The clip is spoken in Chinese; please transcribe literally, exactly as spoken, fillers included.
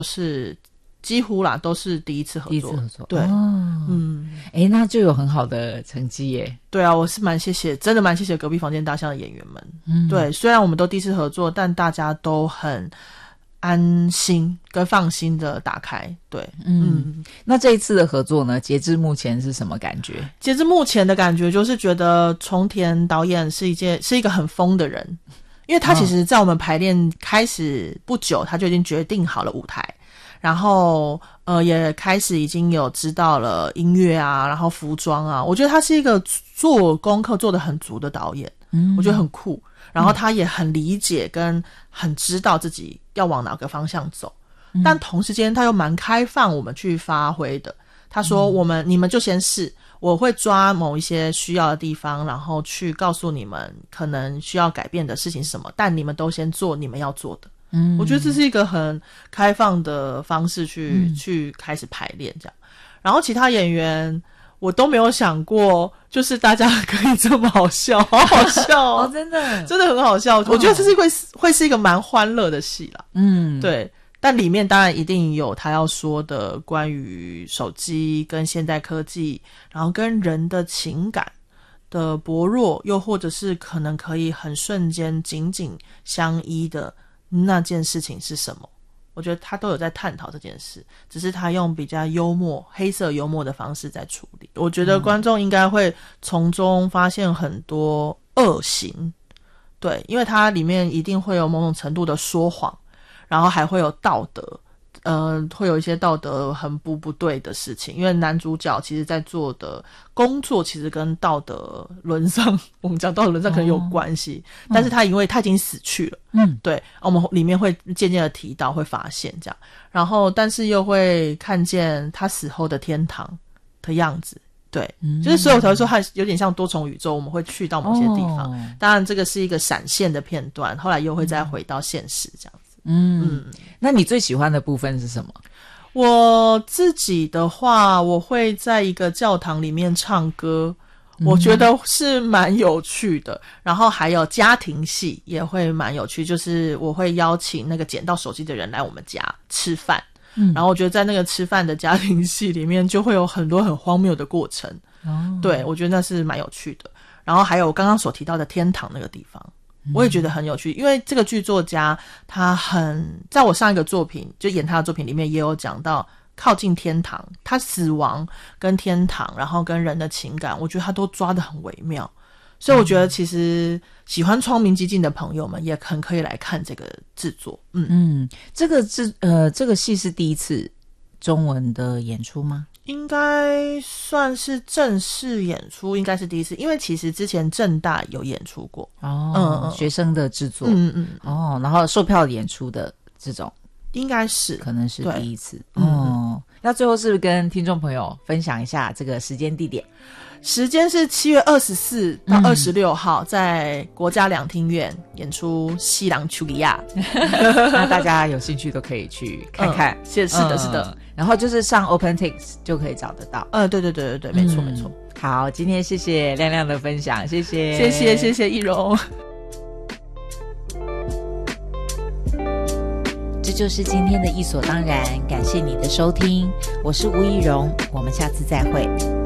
是几乎啦都是第一次合作， 第一次合作， 对， 哦、嗯，哎，那就有很好的成绩耶。 对啊，我是蛮谢谢，真的蛮谢谢隔壁房间大象的演员们。嗯，对，虽然我们都第一次合作，但大家都很安心跟放心的打开。对， 嗯，嗯那这一次的合作呢，截至目前是什么感觉？ 截至目前的感觉就是觉得重田导演是一件是一个很疯的人，因为他其实在我们排练开始不久，他就已经决定好了舞台。然后呃也开始已经有知道了音乐啊，然后服装啊，我觉得他是一个做功课做得很足的导演，嗯，我觉得很酷。然后他也很理解跟很知道自己要往哪个方向走，嗯，但同时间他又蛮开放我们去发挥的。他说我们，嗯，你们就先试，我会抓某一些需要的地方，然后去告诉你们可能需要改变的事情是什么，但你们都先做你们要做的。嗯，我觉得这是一个很开放的方式去，嗯，去开始排练这样。然后其他演员我都没有想过，就是大家可以这么好笑，好好笑哦， 哦真的真的很好笑。哦，我觉得这是会会是一个蛮欢乐的戏啦。嗯，对。但里面当然一定有他要说的关于手机跟现代科技，然后跟人的情感的薄弱，又或者是可能可以很瞬间紧紧相依的那件事情是什么。我觉得他都有在探讨这件事，只是他用比较幽默黑色幽默的方式在处理。我觉得观众应该会从中发现很多恶行，对，因为它里面一定会有某种程度的说谎，然后还会有道德，呃，会有一些道德很不不对的事情，因为男主角其实在做的工作其实跟道德沦丧，我们讲道德沦丧可能有关系，哦，但是他因为他已经死去了，嗯，对，我们里面会渐渐的提到，会发现这样，然后但是又会看见他死后的天堂的样子。对，嗯，就是所以我才会说它有点像多重宇宙，我们会去到某些地方，哦，当然这个是一个闪现的片段，后来又会再回到现实这样子。 嗯，嗯，那你最喜欢的部分是什么？ 我自己的话，我会在一个教堂里面唱歌，嗯，我觉得是蛮有趣的。然后还有家庭戏也会蛮有趣，就是我会邀请那个捡到手机的人来我们家吃饭。嗯，然后我觉得在那个吃饭的家庭戏里面就会有很多很荒谬的过程。哦，对，我觉得那是蛮有趣的。然后还有我刚刚所提到的天堂那个地方，我也觉得很有趣，因为这个剧作家他很，在我上一个作品就演他的作品里面也有讲到靠近天堂，他死亡跟天堂然后跟人的情感，我觉得他都抓得很微妙。所以我觉得其实喜欢窗明几净的朋友们也很可以来看这个制作。嗯嗯，这个制呃这个戏是第一次中文的演出吗？ 应该算是正式演出，应该是第一次，因为其实之前政大有演出过。 哦，嗯嗯，学生的制作。 嗯嗯， 哦，然后售票演出的这种应该是可能是第一次。哦，那最后是不是跟听众朋友分享一下这个时间地点？ 时间是七月二十四到二十六号，在国家两厅院演出《西郎丘里亚》。 那大家有兴趣都可以去看看。 嗯，是是的，是的。 然后就是上 OpenTix 就可以找得到。 呃，对对对对对，没错，嗯，没错。 好，今天谢谢亮亮的分享，谢谢， 谢谢，谢谢易容。 这就是今天的艺所当然，感谢你的收听，我是吴易容，我们下次再会。